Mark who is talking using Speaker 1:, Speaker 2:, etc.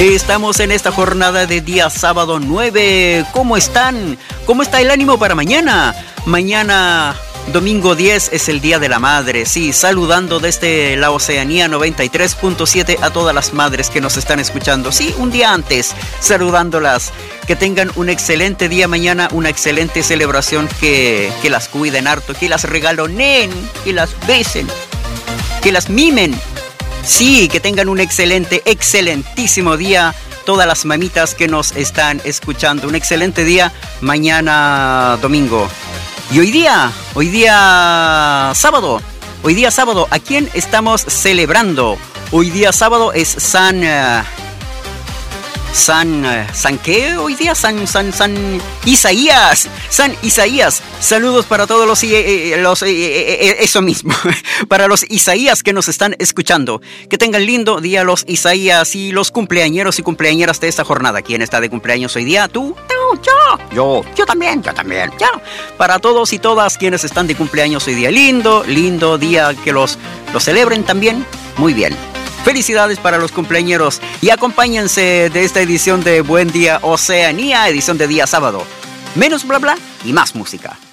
Speaker 1: Estamos en esta jornada de día sábado 9. ¿Cómo están? ¿Cómo está el ánimo para mañana? Mañana, domingo 10, es el Día de la Madre. Sí, saludando desde la Oceanía 93.7 a todas las madres que nos están escuchando. Sí, un día antes, saludándolas. Que tengan un excelente día mañana, una excelente celebración, que las cuiden harto, que las regalonen, que las besen, que las mimen. Sí, que tengan un excelentísimo día todas las mamitas que nos están escuchando. Un excelente día mañana domingo. Y hoy día sábado, ¿a quién estamos celebrando? Hoy día sábado es ¿San qué hoy día? San Isaías. San Isaías. Saludos para todos los eso mismo. Para los Isaías que nos están escuchando. Que tengan lindo día los Isaías y los cumpleañeros y cumpleañeras de esta jornada. ¿Quién está de cumpleaños hoy día? ¿Tú? Yo también. Ya. Para todos y todas quienes están de cumpleaños hoy día. Lindo día, que los celebren también. Muy bien. Felicidades para los cumpleañeros y acompáñense de esta edición de Buen Día Oceanía, edición de día sábado. Menos bla bla y más música.